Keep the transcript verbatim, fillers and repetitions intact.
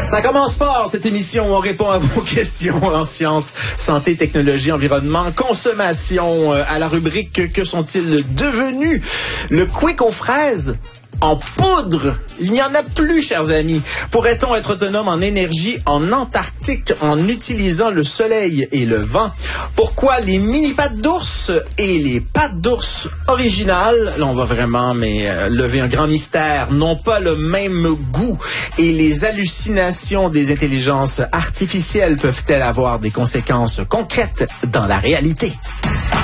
Ça commence fort, cette émission où on répond à vos questions en sciences, santé, technologie, environnement, consommation. À la rubrique « Que sont-ils devenus ?» Le quick aux fraises en poudre. Il n'y en a plus, chers amis. Pourrait-on être autonome en énergie en Antarctique en utilisant le soleil et le vent? Pourquoi les mini pattes d'ours et les pattes d'ours originales, là on va vraiment mais euh, lever un grand mystère, n'ont pas le même goût? Et les hallucinations des intelligences artificielles peuvent-elles avoir des conséquences concrètes dans la réalité?